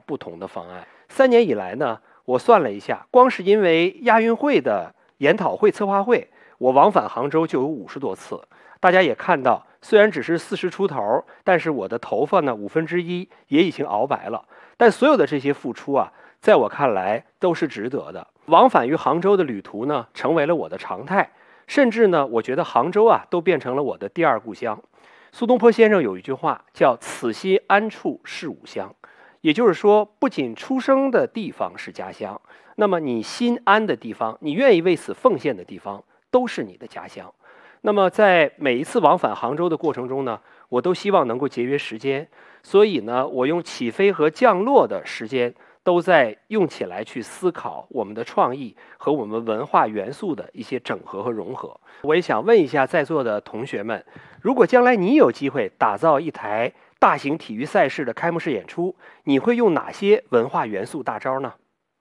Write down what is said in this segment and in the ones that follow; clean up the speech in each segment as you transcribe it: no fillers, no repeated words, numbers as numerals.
不同的方案。3年以来呢，我算了一下，光是因为亚运会的研讨会策划会，我往返杭州就有50多次。大家也看到，虽然只是40出头，但是我的头发呢1/5也已经熬白了。但所有的这些付出啊，在我看来都是值得的。往返于杭州的旅途呢，成为了我的常态，甚至呢，我觉得杭州啊，都变成了我的第2故乡。苏东坡先生有一句话叫"此心安处是吾乡"，也就是说，不仅出生的地方是家乡，那么你心安的地方，你愿意为此奉献的地方，都是你的家乡。那么在每一次往返杭州的过程中呢，我都希望能够节约时间，所以呢，我用起飞和降落的时间都在用起来去思考我们的创意和我们文化元素的一些整合和融合。我也想问一下在座的同学们，如果将来你有机会打造一台大型体育赛事的开幕式演出，你会用哪些文化元素大招呢？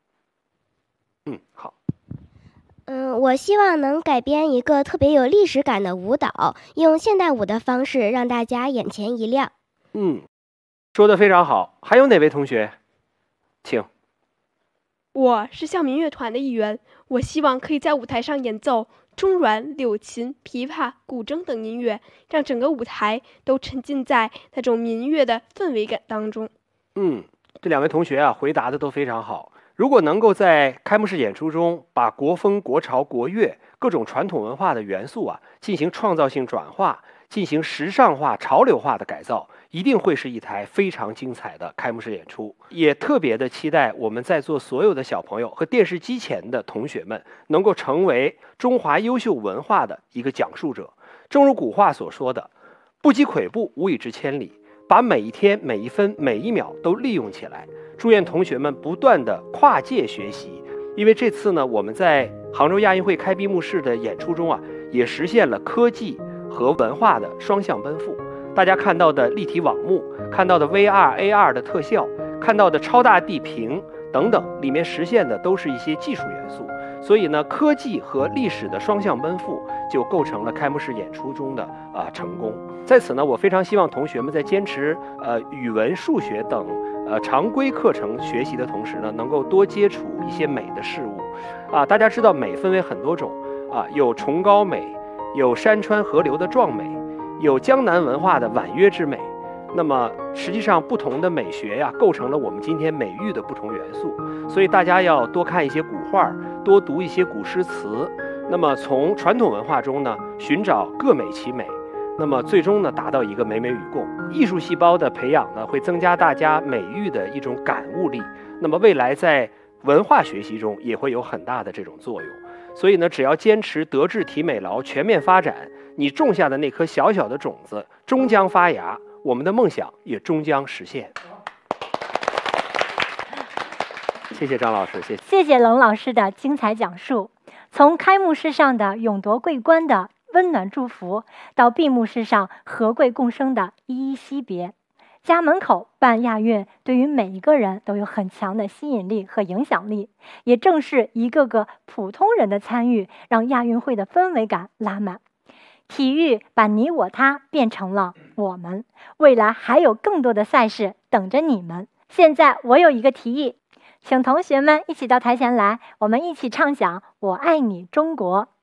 好。 我希望能改编一个特别有历史感的舞蹈，用现代舞的方式让大家眼前一亮。 说得非常好。还有哪位同学？请。 我是校民乐团的一员，我希望可以在舞台上演奏中阮、柳琴、琵琶、古筝等音乐，让整个舞台都沉浸在那种民乐的氛围感当中。 这2位同学啊，回答的都非常好。如果能够在开幕式演出中把国风、国潮、国乐各种传统文化的元素啊进行创造性转化，进行时尚化、潮流化的改造，一定会是一台非常精彩的开幕式演出。也特别的期待我们在座所有的小朋友和电视机前的同学们能够成为中华优秀文化的一个讲述者。正如古话所说的，不积跬步，无以至千里。把每一天、每一分、每一秒都利用起来。祝愿同学们不断的跨界学习，因为这次呢，我们在杭州亚运会开闭幕式的演出中啊，也实现了科技和文化的双向奔赴。大家看到的立体网幕，看到的 VR、AR 的特效，看到的超大地屏等等，里面实现的都是一些技术元素。所以呢，科技和历史的双向奔赴就构成了开幕式演出中的成功。在此呢，我非常希望同学们在坚持语文、数学等常规课程学习的同时呢，能够多接触一些美的事物大家知道美分为很多种有崇高美，有山川河流的壮美，有江南文化的婉约之美。那么实际上不同的美学呀，构成了我们今天美育的不同元素。所以大家要多看一些古画，多读一些古诗词。那么从传统文化中呢，寻找各美其美。那么最终呢，达到一个美美与共。艺术细胞的培养呢，会增加大家美育的一种感悟力。那么未来在文化学习中也会有很大的这种作用。所以呢，只要坚持德智体美劳全面发展，你种下的那颗小小的种子终将发芽，我们的梦想也终将实现。谢谢张老师， 谢谢冷老师的精彩讲述。从开幕式上的勇夺桂冠的温暖祝福，到闭幕式上和贵共生的依依惜别，家门口办亚运对于每一个人都有很强的吸引力和影响力。也正是一个个普通人的参与，让亚运会的氛围感拉满。体育把你我他变成了我们，未来还有更多的赛事等着你们。现在我有一个提议，请同学们一起到台前来，我们一起唱响《我爱你中国》。